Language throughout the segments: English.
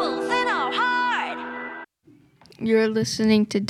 You're listening to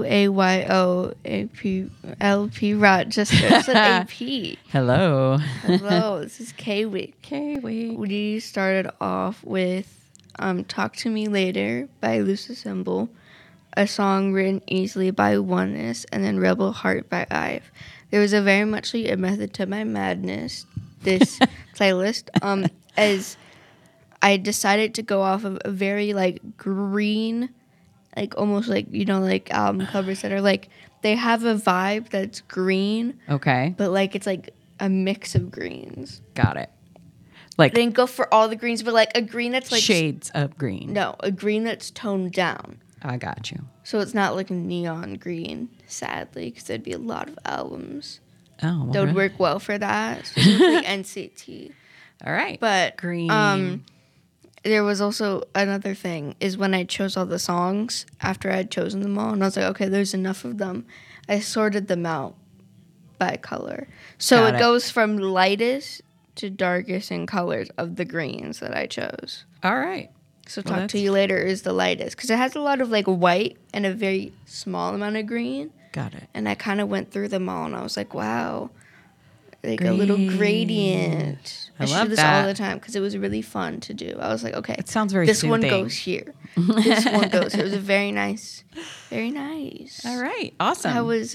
WAYOAPLP Rochester. It's an AP. Hello. Hello, this is K-Week. K-Week. We started off with Talk to Me Later by Loose Assemble, a song written easily by Oneness, and then Rebel Heart by IVE. There was a very much like a method to my madness, this playlist, as I decided to go off of a very like green, like almost like, you know, like album covers that are like, they have a vibe that's green. Okay. But like, it's like a mix of greens. Got it. Like, I didn't go for all the greens, but like a green that's like shades of green. No, a green that's toned down. I got you. So it's not like neon green, sadly, because there'd be a lot of albums Oh, that would work well for that, specifically NCT. All right. But green. There was also another thing, is when I chose all the songs, after I had chosen them all, and I was like, okay, there's enough of them, I sorted them out by color. So it goes from lightest to darkest in colors of the greens that I chose. All right. So Talk to You Later is the lightest, because it has a lot of like white and a very small amount of green. Got it. And I kind of went through them all, and I was like, wow, like green. A little gradient. I love do this that all the time because it was really fun to do. I was like, okay, it sounds very this soothing. one goes here. This one goes here. It was a very nice, very nice. All right, awesome. How was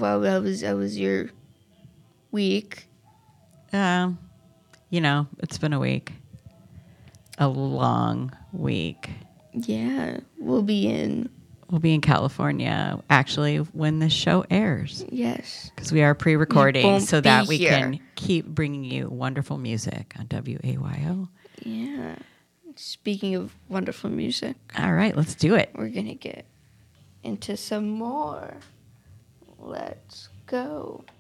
your week? You know, it's been a week, a long week. Yeah, we'll be in California, actually, when this show airs. Yes. Because we are pre-recording so that we here. can keep bringing you wonderful music on WAYO. Yeah. Speaking of wonderful music. All right, let's do it. We're going to get into some more. Let's go.